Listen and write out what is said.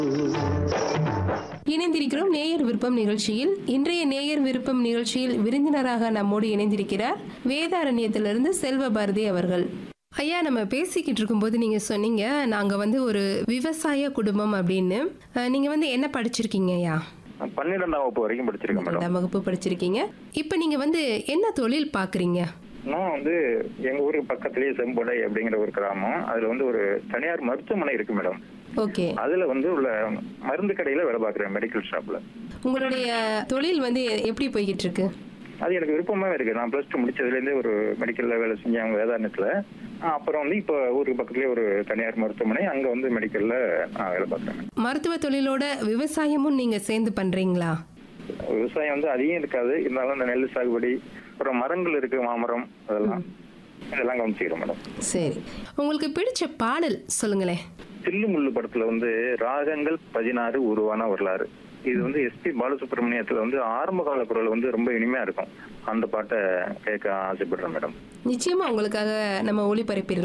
இணைந்திருக்கிறோம் நேயர் விருப்பம் நிகழ்ச்சியில். இன்றைய நேயர் விருப்பம் நிகழ்ச்சியில் விருந்தினராக நம்மோடு இணைந்திருக்கிறார் வேதாரண்யத்திலிருந்து செல்வ பாரதி அவர்கள். ஐயா, நம்ம பேசிக்கிட்டு இருக்கும்போது நீங்க சொன்னீங்க நாங்க ஒரு விவசாய குடும்பம் அப்படின்னு. நீங்க என்ன படிச்சிருக்கீங்க ஐயா? 12ஆம் வகுப்பு வரைக்கும் படிச்சிருக்கேன் மேடம். 12ஆம் வகுப்பு படிச்சிருக்கீங்க. இப்ப நீங்க என்ன தொழில் பாக்குறீங்க? நான் எங்க ஊருக்கு பக்கத்திலேயே செம்பொடை அப்படிங்கிற ஒரு கிராமம். அதுல ஒரு தனியார் மருத்துவமனை இருக்கு மேடம். ஓகே. அதுல உள்ள மருந்து கடையில வேலை பார்க்குறேன், மெடிக்கல் ஷாப்ல. உங்களுடைய தொழில் எப்படி போய்கிட்டு இருக்கு? அது எனக்கு விருப்பமாவே இருக்கு. நான் +2 முடிச்சதுல இருந்தே ஒரு மெடிக்கல்ல வேலை செஞ்சேன் வேதாரணத்துல. அப்புறம் இப்ப ஊருக்கு பக்கத்துலயே ஒரு தனியார் மருத்துவமனை, அங்க மெடிக்கல்ல நான் வேலை பார்க்குறேன். மருத்துவ தொழிலோட விவசாயமும் நீங்க சேர்ந்து பண்றீங்களா? விவசாயம் அதிகம் இருக்காது, இருந்தாலும் இந்த நெல் சாகுபடி, அப்புறம் மரங்கள் இருக்கு, மாமரம், இதெல்லாம் கவனிச்சுக்கிறோம் மேடம். சரி, உங்களுக்கு பிடிச்ச பாடல் சொல்லுங்களேன். தில்லு முள்ளு படத்துல ராகங்கள் 16 உருவான வரலாறு. இது எஸ்பி பாலசுப்ரமணியத்துல ஆரம்ப கால குரல் ரொம்ப இனிமையா இருக்கும். அந்த பாட்டை கேட்க ஆசைப்படுறேன் மேடம். நிச்சயமா உங்களுக்காக நம்ம ஒளிபரப்பிடலாம்.